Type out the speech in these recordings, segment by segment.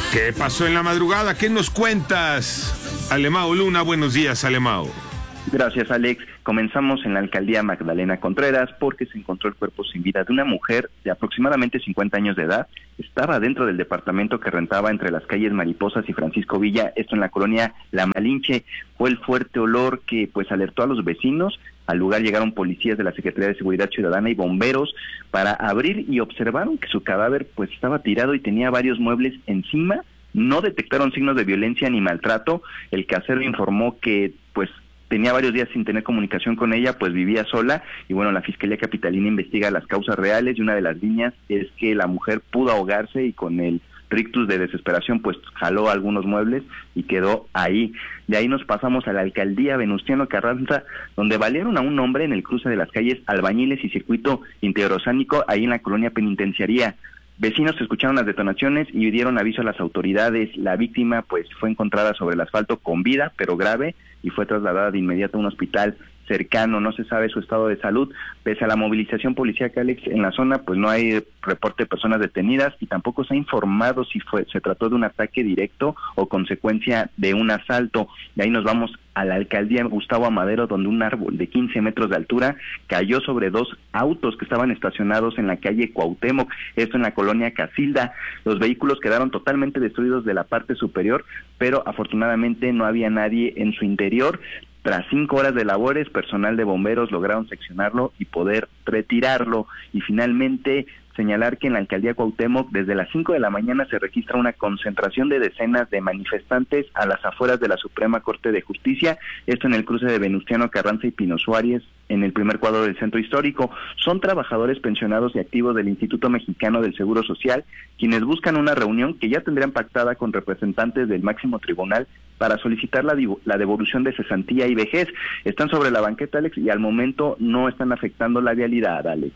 ¿Qué pasó en la madrugada? ¿Qué nos cuentas? Alemao Luna, buenos días, Alemao. Gracias, Alex. Comenzamos en la alcaldía Magdalena Contreras porque se encontró el cuerpo sin vida de una mujer de aproximadamente 50 años de edad. Estaba dentro del departamento que rentaba entre las calles Mariposas y Francisco Villa, esto en la colonia La Malinche. Fue el fuerte olor que pues alertó a los vecinos. Al lugar llegaron policías de la Secretaría de Seguridad Ciudadana y bomberos para abrir y observaron que su cadáver pues estaba tirado y tenía varios muebles encima. No detectaron signos de violencia ni maltrato. El casero informó que pues tenía varios días sin tener comunicación con ella, pues vivía sola, y bueno, la Fiscalía Capitalina investiga las causas reales, y una de las líneas es que la mujer pudo ahogarse y con el rictus de desesperación, pues jaló algunos muebles y quedó ahí. De ahí nos pasamos a la alcaldía Venustiano Carranza, donde balearon a un hombre en el cruce de las calles Albañiles y Circuito Interoceánico, ahí en la colonia penitenciaría. Vecinos escucharon las detonaciones y dieron aviso a las autoridades. La víctima pues fue encontrada sobre el asfalto con vida, pero grave, y fue trasladada de inmediato a un hospital cercano. No se sabe su estado de salud. Pese a la movilización policíaca, Alex, en la zona pues no hay reporte de personas detenidas y tampoco se ha informado si se trató de un ataque directo o consecuencia de un asalto. De ahí nos vamos a la alcaldía Gustavo Amadero, donde un árbol de 15 metros de altura cayó sobre dos autos que estaban estacionados en la calle Cuauhtémoc, esto en la colonia Casilda. Los vehículos quedaron totalmente destruidos de la parte superior, pero afortunadamente no había nadie en su interior. Tras 5 horas de labores, personal de bomberos lograron seccionarlo y poder retirarlo. Y finalmente señalar que en la alcaldía Cuauhtémoc desde las 5 de la mañana se registra una concentración de decenas de manifestantes a las afueras de la Suprema Corte de Justicia, esto en el cruce de Venustiano Carranza y Pino Suárez, en el primer cuadro del centro histórico. Son trabajadores pensionados y activos del Instituto Mexicano del Seguro Social, quienes buscan una reunión que ya tendrían pactada con representantes del máximo tribunal para solicitar la devolución de cesantía y vejez. Están sobre la banqueta, Alex, y al momento no están afectando la vialidad, Alex.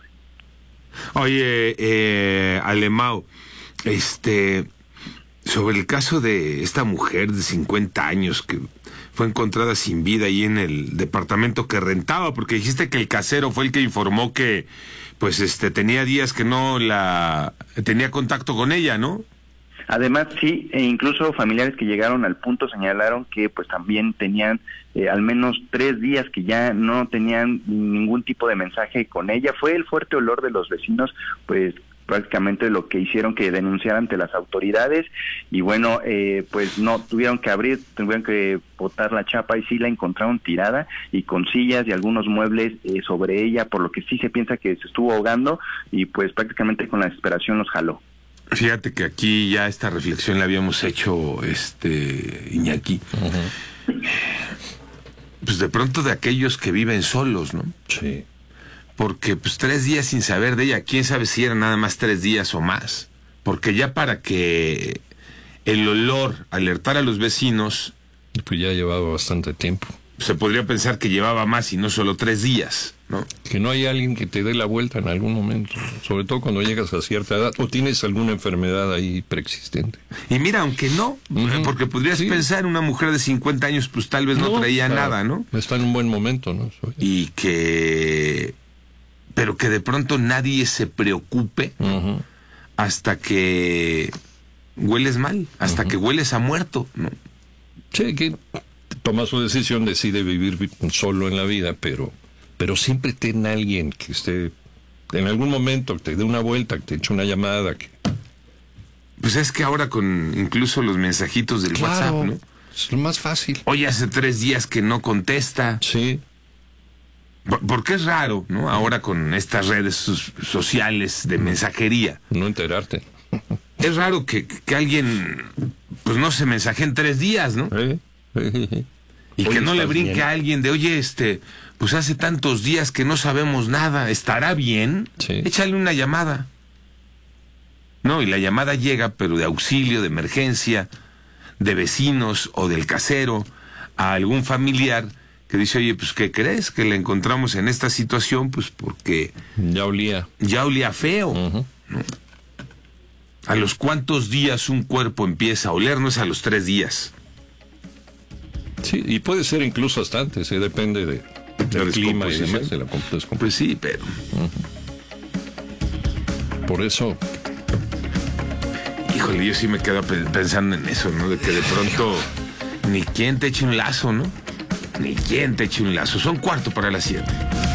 Oye, Alemao, sobre el caso de esta mujer de 50 años que fue encontrada sin vida ahí en el departamento que rentaba, porque dijiste que el casero fue el que informó que pues tenía días que no tenía contacto con ella, ¿no? Además, sí, e incluso familiares que llegaron al punto señalaron que pues también tenían al menos 3 días que ya no tenían ningún tipo de mensaje con ella. Fue el fuerte olor de los vecinos, pues prácticamente lo que hicieron que denunciar ante las autoridades, y bueno, pues no tuvieron que abrir, tuvieron que botar la chapa y sí la encontraron tirada y con sillas y algunos muebles sobre ella, por lo que sí se piensa que se estuvo ahogando y pues prácticamente con la desesperación los jaló. Fíjate que aquí ya esta reflexión la habíamos hecho, Iñaki. Uh-huh. Pues de pronto de aquellos que viven solos, ¿no? Sí. Porque pues 3 días sin saber de ella, quién sabe si eran nada más 3 días o más. Porque ya para que el olor alertara a los vecinos, pues ya llevaba bastante tiempo. Se podría pensar que llevaba más y no solo 3 días, ¿no? Que no hay alguien que te dé la vuelta en algún momento, sobre todo cuando llegas a cierta edad o tienes alguna enfermedad ahí preexistente. Y mira, aunque no, porque podrías pensar, una mujer de 50 años pues tal vez no traía nada, ¿no? Está en un buen momento, ¿no? Pero que de pronto nadie se preocupe hasta que hueles mal, hasta que hueles a muerto, ¿no? Sí, que toma su decisión, decide vivir solo en la vida, pero siempre ten a alguien que esté en algún momento, que te dé una vuelta, que te eche una llamada. Pues es que ahora con incluso los mensajitos del WhatsApp, ¿no? Es lo más fácil. Oye, hace 3 días que no contesta. Sí. Porque es raro, ¿no? Ahora con estas redes sociales de mensajería. No enterarte. Es raro que alguien pues no se mensaje en 3 días, ¿no? Y que no le brinque bien a alguien de, oye, pues hace tantos días que no sabemos nada, ¿estará bien? Sí. Échale una llamada. No, y la llamada llega, pero de auxilio, de emergencia, de vecinos o del casero, a algún familiar que dice, oye, pues ¿qué crees? Que la encontramos en esta situación, pues porque ya olía feo, ¿no? ¿A los cuántos días un cuerpo empieza a oler? No es a los 3 días. Sí, y puede ser incluso hasta antes, depende del clima y demás, de la descomposición. Pues sí, pero... Por eso... Híjole, yo sí me quedo pensando en eso, ¿no? De que de pronto ni quien te eche un lazo, ¿no? Ni quien te eche un lazo. Son 6:45.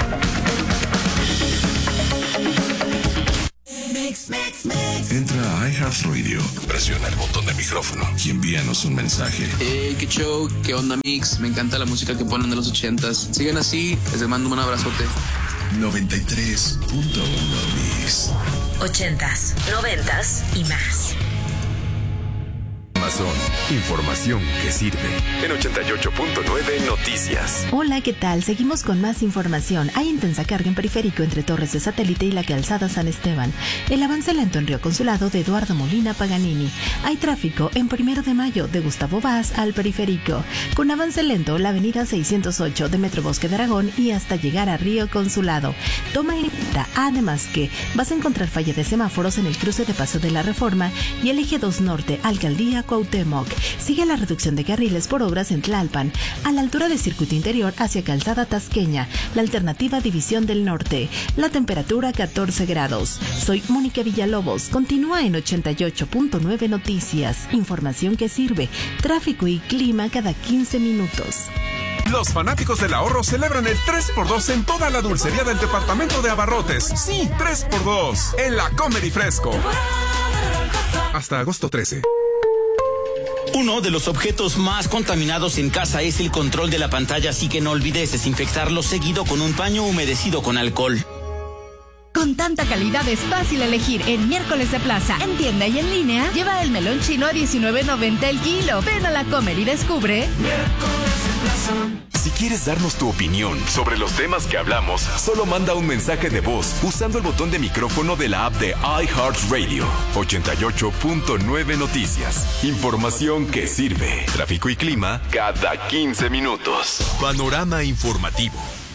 Entra a iHeartRadio, presiona el botón de micrófono y envíanos un mensaje. Qué show, qué onda mix, me encanta la música que ponen de los 80s. Sigan así, les mando un abrazote. 93.1 Mix. 80s, 90s y más. Amazon, información que sirve. En 88.9 Noticias. Hola, ¿qué tal? Seguimos con más información. Hay intensa carga en periférico entre Torres de Satélite y la calzada San Esteban. El avance lento en Río Consulado de Eduardo Molina Paganini. Hay tráfico en 1 de Mayo de Gustavo Vaz al periférico. Con avance lento la avenida 608 de Metro Bosque de Aragón y hasta llegar a Río Consulado. Toma en cuenta, además que vas a encontrar falla de semáforos en el cruce de Paso de la Reforma y el eje 2 Norte, Alcaldía Cuauhtémoc. Sigue la reducción de carriles por obras en Tlalpan, a la altura de Circuito Interior hacia Calzada Tasqueña, la alternativa División del Norte. La temperatura 14 grados. Soy Mónica Villalobos. Continúa en 88.9 Noticias. Información que sirve. Tráfico y clima cada 15 minutos. Los fanáticos del ahorro celebran el 3x2 en toda la dulcería del departamento de Abarrotes. Sí, 3x2 en la Comedy Fresco. Hasta agosto 13. Uno de los objetos más contaminados en casa es el control de la pantalla, así que no olvides desinfectarlo seguido con un paño humedecido con alcohol. Con tanta calidad es fácil elegir en Miércoles de Plaza. En tienda y en línea, lleva el melón chino a $19.90 el kilo. Ven a la Comer y descubre Miércoles de Plaza. Si quieres darnos tu opinión sobre los temas que hablamos, solo manda un mensaje de voz usando el botón de micrófono de la app de iHeartRadio. 88.9 Noticias. Información que sirve. Tráfico y clima cada 15 minutos. Panorama informativo.